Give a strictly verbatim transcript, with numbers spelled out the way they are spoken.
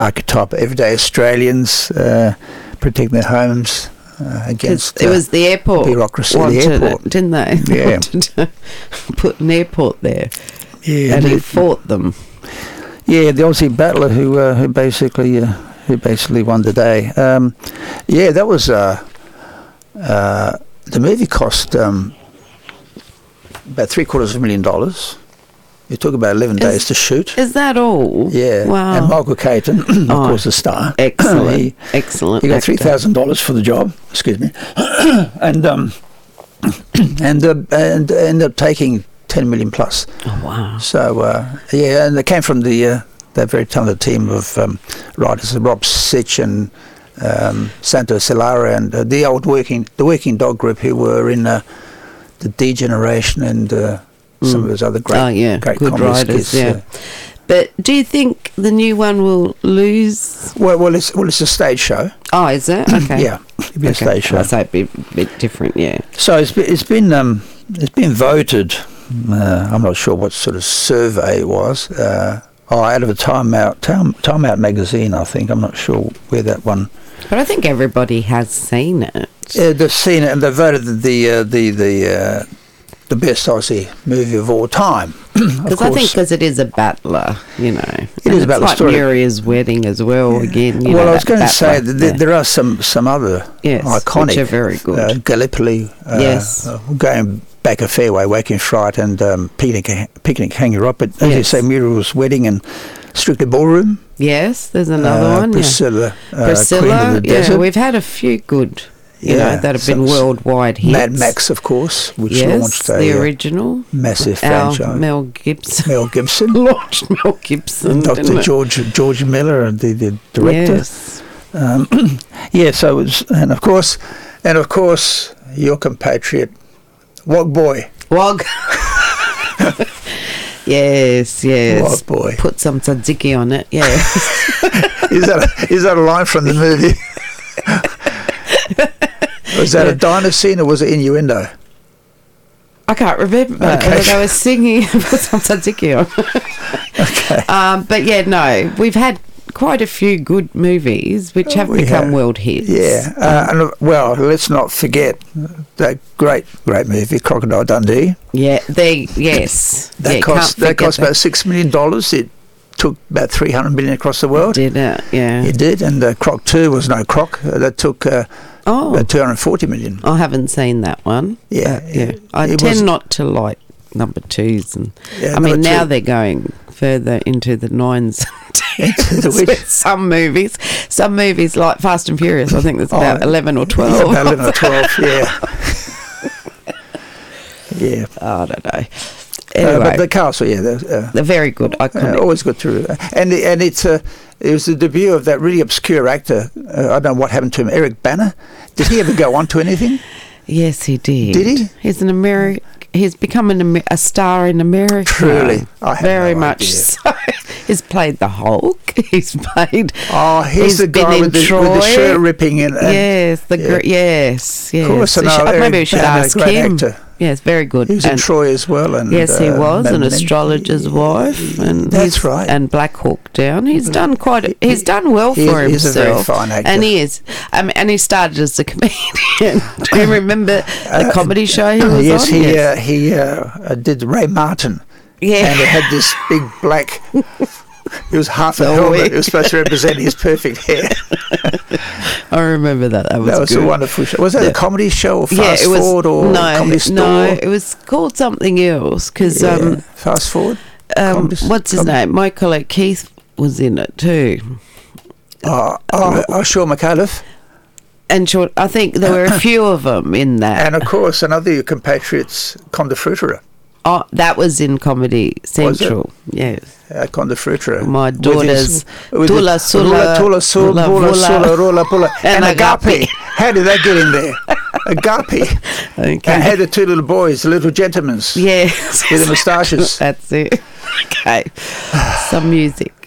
archetype of everyday Australians uh, protecting their homes uh, against it was the airport bureaucracy. The airport, it, didn't they? Yeah. They wanted to put an airport there. Yeah, and the, he fought them. Yeah, the Aussie battler who uh, who basically uh, who basically won the day. Um, yeah, that was uh, uh, the movie cost um, about three quarters of a million dollars. It took about eleven is, days to shoot. Is that all? Yeah. Wow. And Michael Caton, of oh, course, the star. Excellent. he, excellent. He got three thousand dollars for the job. Excuse me. and um, and uh, and ended up taking ten million plus. Oh wow! So uh, yeah, and it came from the uh, that very talented team of um, writers, Rob Sitch and um, Santo Solara, and uh, the old working the Working Dog group who were in uh, the D Generation and uh, mm. some of those other great, oh, yeah. great good writers. skits, Yeah. Uh, but do you think the new one will lose? Well, well, it's well, it's a stage show. Oh, is it? Okay. Yeah, it'll be okay. a stage show. Oh, so it'd be a bit different. Yeah. So it's been, it's been um, it's been voted. Uh, I'm not sure what sort of survey it was. Uh, oh, out of a Time Out, Time, Time Out magazine, I think. I'm not sure where that one. But I think everybody has seen it. Yeah, they've seen it and they voted the uh, the the uh, the best Aussie movie of all time. Because I think because it is a battler, you know. It and is about the like story. Muria's Wedding as well. Yeah. Again, you well, know, I was going to say battler, that there, yeah. there are some some other yes, iconic. which are very good. Uh, Gallipoli. Uh, yes. Uh, going back a fair way, Waking Fright and um, Picnic, Picnic Hanging Rock. But as yes. you say, Muriel's Wedding and Strictly Ballroom. Yes, there's another uh, one. Priscilla. Yeah. Uh, Priscilla. Queen of the yeah, Desert. we've had a few good. You yeah, know, that have so been worldwide hits. Mad Max, of course, which yes, launched a the uh, original. massive Our franchise. Mel Gibson. Mel Gibson. launched Mel Gibson. Doctor George George Miller, the, the director. Yes. Um, yeah, so it was, and of course, and of course, your compatriot, Wog Boy. Wog. yes, yes. Wog Boy. Put some tzatziki on it, yeah. is, that a, is that a line from the movie? Was that a diner scene or was it innuendo? I can't remember. Okay. I was singing put some tzatziki on. Okay. Um, but yeah, no, we've had quite a few good movies which have We become have. world hits. Yeah, uh, and uh, well, let's not forget that great, great movie, Crocodile Dundee. Yeah, they yes. That yeah, cost can't that cost forget about six million dollars. It took about three hundred million across the world. Did it? Yeah. It did, and uh, Croc Two was no Croc. Uh, that took uh, Oh, about two hundred forty million. I haven't seen that one. Yeah, Uh, yeah. it- I it tend was- not to like number twos, and Yeah, I mean number now two. they're going further into the nines. Into the which? with some movies, some movies like Fast and Furious. I think there's about Oh, eleven or Yeah, twelve. about eleven or twelve. Yeah, yeah. I don't know. Uh, Anyway, but the castle, yeah, they're, uh, they're very good, iconic. uh, always good to, and and it's uh, it was the debut of that really obscure actor. Uh, I don't know what happened to him, Eric Bana. Did he ever go on to anything? Yes, he did. Did he? He's an Ameri- He's become an Amer- a star in America. Truly, I had very no much idea. so. He's played the Hulk. He's played. Oh, he's, He's the been guy in with the, with the Troy. shirt ripping and, and yes, the yeah. gr- yes, yes. Of course, I We know should- Eric maybe we should Bana, ask great him. actor. Yes, very good. He was in And- Troy as well. And, Yes, he uh, was an Madeline. astrologer's wife, and That's he's- right. And Black Hawk Down. He's done quite. A, he's done well He- for he's a very himself. fine actor. and he is. Um, and he started as a comedian. Do you remember the Uh, comedy show he was yes, on? he uh, he uh, uh, did Ray Martin, yeah. and it had this big black. It was half a Oh, helmet. yeah. It was supposed to represent his perfect hair. I remember that. That was, That was good. a wonderful show. Was that Yeah. a comedy show or Yeah, Fast it was Forward or no, Comedy Store? no. It was called something else because Yeah. um, Fast Forward. um, Comedy- what's his com- name? My colleague Keith was in it too. Oh, oh, oh, sure, McAuliffe. And short, I think there were a few of them in that. And of course, another of your compatriots, Conde Fruitera. Oh, that was in Comedy Central. Yes. Uh, Conde Fruitera. My With daughters, his- with Tula, his- Sula, Rula, Tula, Sul, Rula, Bula, Vula, Sula, Rula, Pula, and, and Agape. Agape. How did that get in there? Agape. Okay. And had the two little boys, the little gentlemen, Yes. with the moustaches. That's it. Okay. Some music.